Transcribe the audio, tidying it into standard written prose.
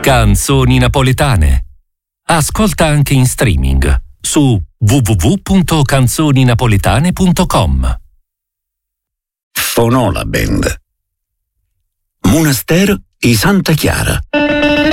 Canzoni napoletane. Ascolta anche in streaming su www.canzoninapoletane.com. Fonola Band. Monastero di Santa Chiara.